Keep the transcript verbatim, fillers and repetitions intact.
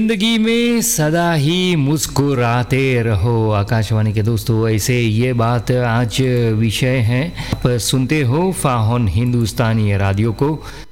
जिंदगी में सदा ही मुस्कुराते रहो। आकाशवाणी के दोस्तों, ऐसे ये बात आज विषय है। आप सुनते हो फाहोन हिंदुस्तानी रेडियो को